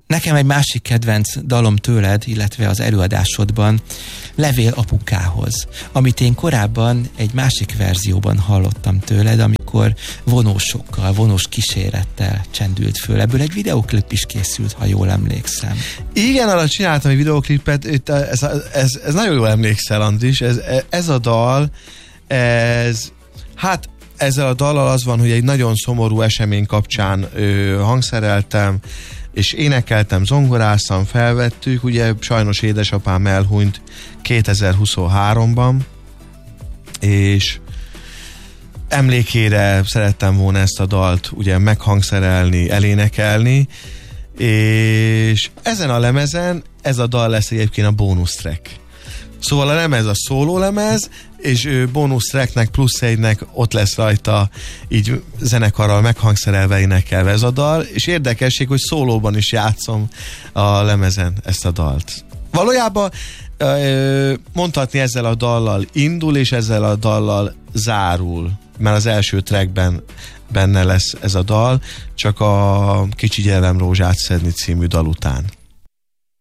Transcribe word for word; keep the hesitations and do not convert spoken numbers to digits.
Nekem egy másik kedvenc dalom tőled, illetve az előadásodban Levél apukához, amit én korábban egy másik verzióban hallottam tőled, amikor vonósokkal, vonós kísérettel csendült föl. Ebből egy videoklip is készült, ha jól emlékszem. Igen, arra csináltam egy videoklipet, ez, ez, ez nagyon jól emlékszel, Andris, ez, ez a dal, ez, hát ezzel a dallal az van, hogy egy nagyon szomorú esemény kapcsán ö, hangszereltem, és énekeltem, zongoráztam, felvettük, ugye sajnos édesapám elhunyt kétezer-huszonháromban, és emlékére szerettem volna ezt a dalt ugye meghangszerelni, elénekelni, és ezen a lemezen ez a dal lesz egyébként a bónusz track. Szóval a lemez a szóló lemez, és bónusz tracknek plusz egynek ott lesz rajta így zenekarral meghangszerelve, énekelve ez a dal, és érdekesség, hogy szólóban is játszom a lemezen ezt a dalt. Valójában mondhatni ezzel a dallal indul, és ezzel a dallal zárul, mert az első trackben benne lesz ez a dal, csak a Kicsi gyerem rózsát szedni című dal után.